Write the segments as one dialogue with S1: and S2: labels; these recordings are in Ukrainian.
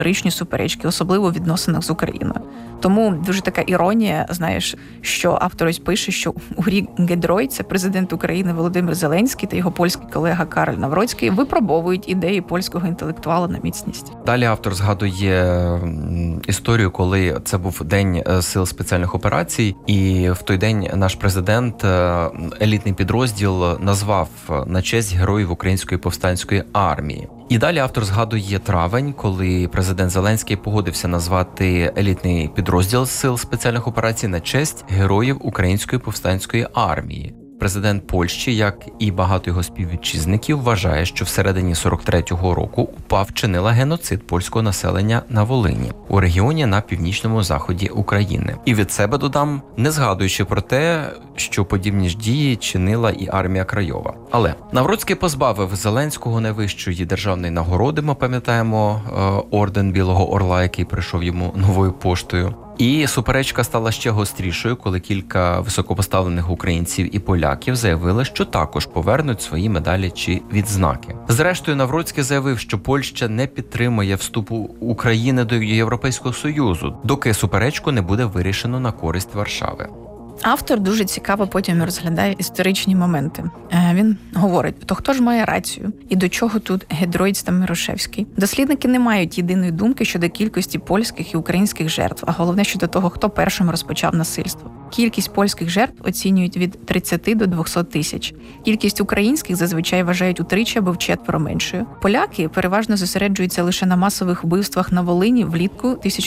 S1: історичні суперечки, особливо в відносинах з Україною. Тому дуже така іронія, знаєш, що автор ось пише, що Урі Гедрой, це президент України Володимир Зеленський та його польський колега Кароль Навроцький випробовують ідеї польського інтелектуала на міцність.
S2: Далі автор згадує історію, коли це був День сил спеціальних операцій, і в той день наш президент елітний підрозділ назвав на честь героїв Української повстанської армії. І далі автор згадує травень, коли президент Зеленський погодився назвати елітний підрозділ сил спеціальних операцій на честь героїв Української повстанської армії. Президент Польщі, як і багато його співвітчизників, вважає, що всередині 43-го року УПА вчинила геноцид польського населення на Волині, у регіоні на північному заході України. І від себе додам, не згадуючи про те, що подібні ж дії чинила і армія Крайова. Але Навроцький позбавив Зеленського найвищої державної нагороди, ми пам'ятаємо, орден Білого Орла, який прийшов йому новою поштою. І суперечка стала ще гострішою, коли кілька високопоставлених українців і поляків заявили, що також повернуть свої медалі чи відзнаки. Зрештою, Навроцький заявив, що Польща не підтримує вступу України до Європейського Союзу, доки суперечку не буде вирішено на користь Варшави.
S1: Автор дуже цікаво потім розглядає історичні моменти. Він говорить, то хто ж має рацію? І до чого тут Гедройц та Мирошевський? Дослідники не мають єдиної думки щодо кількості польських і українських жертв, а головне щодо того, хто першим розпочав насильство. Кількість польських жертв оцінюють від 30 до 200 тисяч. Кількість українських зазвичай вважають утричі або вчетверо меншою. Поляки переважно зосереджуються лише на масових вбивствах на Волині влітку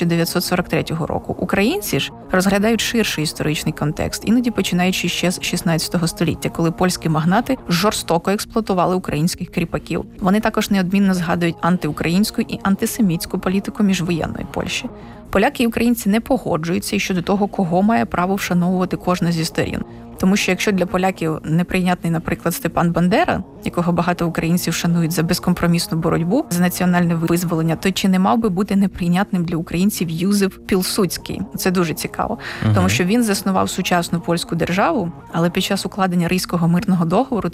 S1: 1943 року. Українці ж розглядають ширший історичний контекст, іноді починаючи ще з 16 століття, коли польські магнати жорстоко експлуатували українських кріпаків. Вони також неодмінно згадують антиукраїнську і антисемітську політику міжвоєнної Польщі. Поляки і українці не погоджуються і щодо того, кого має право вшановувати кожна зі сторін. Тому що якщо для поляків неприйнятний, наприклад, Степан Бандера, якого багато українців шанують за безкомпромісну боротьбу за національне визволення, то чи не мав би бути неприйнятним для українців Юзеф Пілсудський? Це дуже цікаво. Тому що він заснував сучасну польську державу, але під час укладення Ризького мирного договору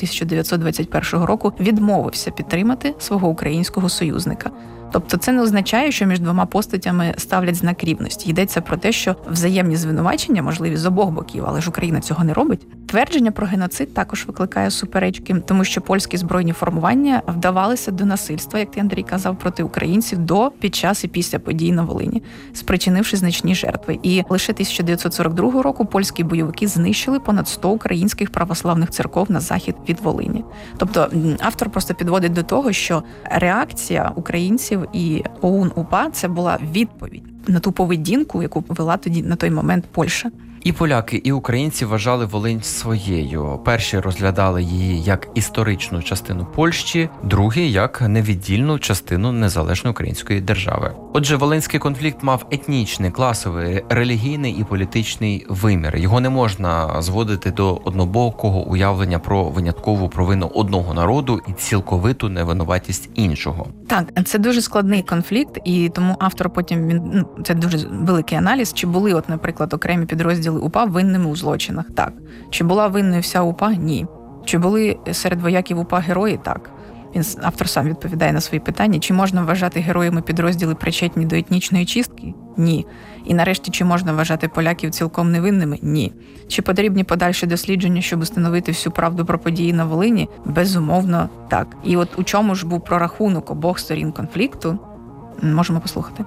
S1: 1921 року відмовився підтримати свого українського союзника. Тобто це не означає, що між двома постатями ставлять знак рівності. Йдеться про те, що взаємні звинувачення можливі з обох боків, але ж Україна цього не робить. Твердження про геноцид також викликає суперечки, тому що польські збройні формування вдавалися до насильства, як ти, Андрій, казав, проти українців до, під час і після подій на Волині, спричинивши значні жертви. І лише 1942 року польські бойовики знищили понад 100 українських православних церков на захід від Волині. Тобто автор просто підводить до того, що реакція українців і ОУН-УПА – це була відповідь на ту поведінку, яку вела тоді на той момент Польща.
S2: І поляки, і українці вважали Волинь своєю. Перші розглядали її як історичну частину Польщі, другі – як невіддільну частину незалежної української держави. Отже, Волинський конфлікт мав етнічний, класовий, релігійний і політичний вимір. Його не можна зводити до однобокого уявлення про виняткову провину одного народу і цілковиту невинуватість іншого.
S1: Так, це дуже складний конфлікт, і тому автор потім, це дуже великий аналіз, чи були, от, наприклад, окремі підрозділи УПА винними у злочинах? Так. Чи була винною вся УПА? Ні. Чи були серед вояків УПА герої? Так. Автор сам відповідає на свої питання. Чи можна вважати героями підрозділи причетні до етнічної чистки? Ні. І нарешті, чи можна вважати поляків цілком невинними? Ні. Чи потрібні подальші дослідження, щоб встановити всю правду про події на Волині? Безумовно, так. І от у чому ж був прорахунок обох сторін конфлікту? Можемо послухати.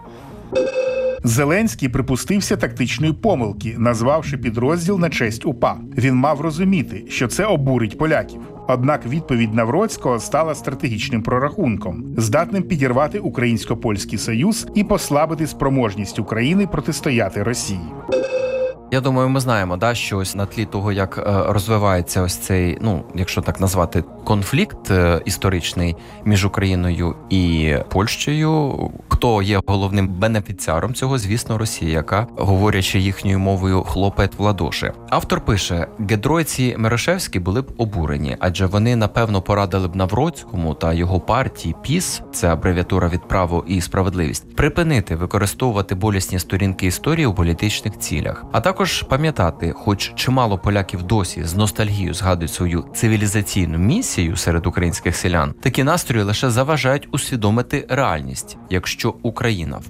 S3: Зеленський припустився тактичної помилки, назвавши підрозділ на честь УПА. Він мав розуміти, що це обурить поляків. Однак відповідь Навроцького стала стратегічним прорахунком, здатним підірвати Українсько-Польський союз і послабити спроможність України протистояти Росії.
S2: Я думаю, ми знаємо, що ось на тлі того, як розвивається ось цей, якщо так назвати, конфлікт історичний між Україною і Польщею, хто є головним бенефіціаром цього, звісно, Росія, яка, говорячи їхньою мовою, хлопає в ладоші. Автор пише, Гедройці Мирошевський були б обурені, адже вони, напевно, порадили б Навроцькому та його партії ПІС, це абревіатура від «Право і справедливість», припинити використовувати болісні сторінки історії у політичних цілях. А також пам'ятати, хоч чимало поляків досі з ностальгією згадують свою цивілізаційну місію серед українських селян, такі настрої лише заважають усвідомити реальність. Якщо Україна